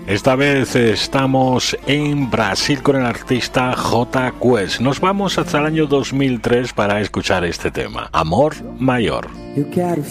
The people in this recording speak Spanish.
Esta vez estamos en Brasil con el artista J Quest. Nos vamos hasta el año 2003 para escuchar este tema, Amor Maior. Eu quero